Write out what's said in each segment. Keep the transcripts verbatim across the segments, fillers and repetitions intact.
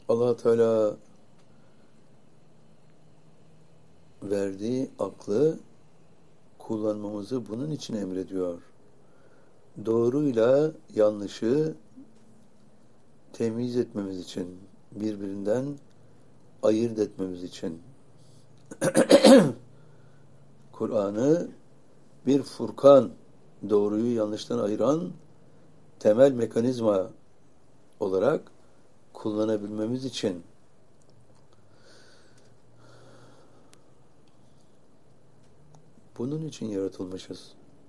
Allah Teala verdiği aklı kullanmamızı bunun için emrediyor. Doğruyla yanlışı temyiz etmemiz için, birbirinden ayırt etmemiz için. Kur'an'ı bir furkan, doğruyu yanlıştan ayıran temel mekanizma olarak kullanabilmemiz için. Bunun için yaratılmışız.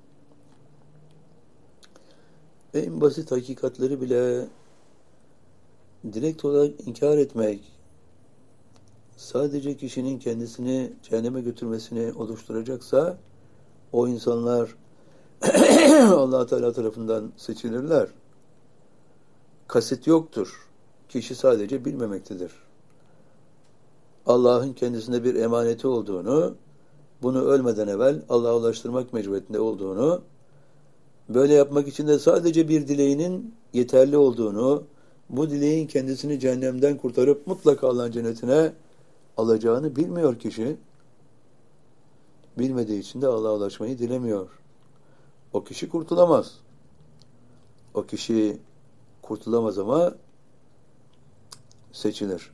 En basit hakikatleri bile direkt olarak inkar etmek, sadece kişinin kendisini cehenneme götürmesini oluşturacaksa, o insanlar Allah Teala tarafından seçilirler. Kasıt yoktur. Kişi sadece bilmemektedir. Allah'ın kendisine bir emaneti olduğunu, bunu ölmeden evvel Allah'a ulaştırmak mecburiyetinde olduğunu, böyle yapmak için de sadece bir dileğinin yeterli olduğunu, bu dileğin kendisini cehennemden kurtarıp mutlaka Allah'ın cennetine alacağını bilmiyor kişi. Bilmediği için de Allah'a ulaşmayı dilemiyor. O kişi kurtulamaz. O kişi kurtulamaz ama seçilir.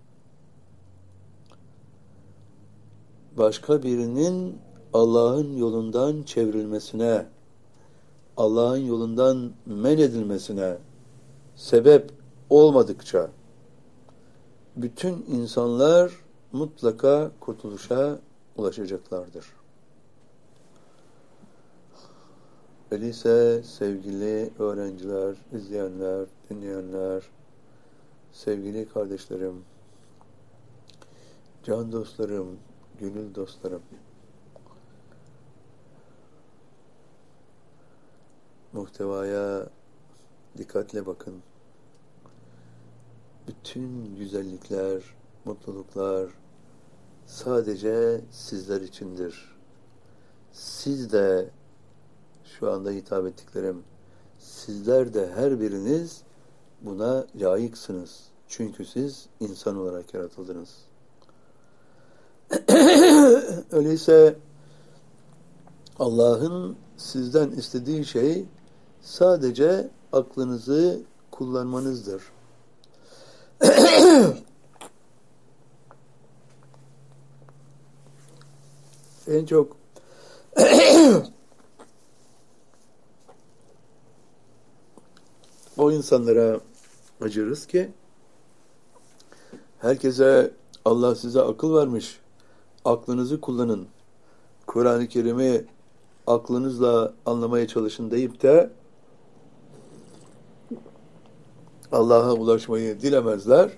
Başka birinin Allah'ın yolundan çevrilmesine, Allah'ın yolundan men edilmesine sebep olmadıkça bütün insanlar mutlaka kurtuluşa ulaşacaklardır. Öyleyse sevgili öğrenciler, izleyenler, dinleyenler, sevgili kardeşlerim, can dostlarım, gönül dostlarım, muhtevaya dikkatle bakın. Bütün güzellikler, mutluluklar sadece sizler içindir. Siz de, şu anda hitap ettiklerim, sizler de her biriniz buna layıksınız. Çünkü siz insan olarak yaratıldınız. Öyleyse Allah'ın sizden istediği şey sadece aklınızı kullanmanızdır. En çok o insanlara acırız ki herkese Allah size akıl vermiş, aklınızı kullanın, Kur'an-ı Kerim'i aklınızla anlamaya çalışın deyip de Allah'a ulaşmayı dilemezler.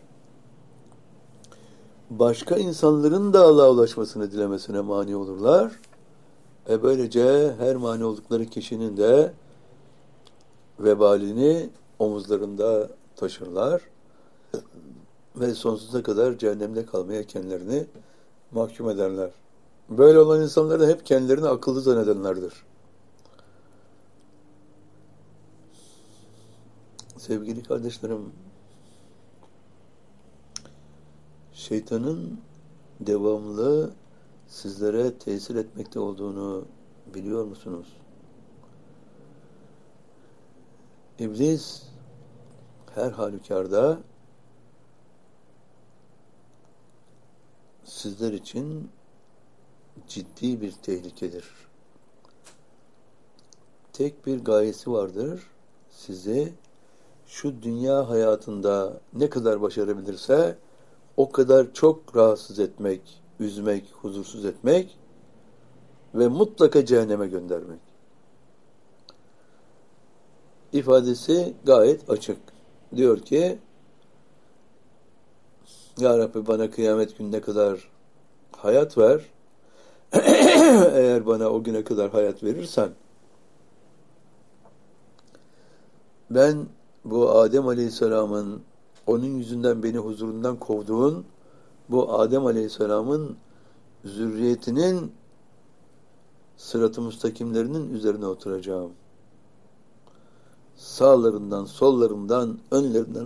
Başka insanların da Allah'a ulaşmasını dilemesine mani olurlar. E böylece her mani oldukları kişinin de vebalini omuzlarında taşırlar ve sonsuza kadar cehennemde kalmaya kendilerini mahkum ederler. Böyle olan insanlar da hep kendilerini akıllı zannedenlerdir. Sevgili kardeşlerim, şeytanın devamlı sizlere tesir etmekte olduğunu biliyor musunuz? İblis her halükarda sizler için ciddi bir tehlikedir. Tek bir gayesi vardır. Sizi şu dünya hayatında ne kadar başarabilirse o kadar çok rahatsız etmek, üzmek, huzursuz etmek ve mutlaka cehenneme göndermek. İfadesi gayet açık. Diyor ki, Ya Rabbi bana kıyamet gününe kadar hayat ver. Eğer bana o güne kadar hayat verirsen, ben bu Adem Aleyhisselam'ın, onun yüzünden beni huzurundan kovduğun, bu Adem Aleyhisselam'ın zürriyetinin sırat-ı müstakimlerinin üzerine oturacağım. Sağlarından, sollarından, önlerinden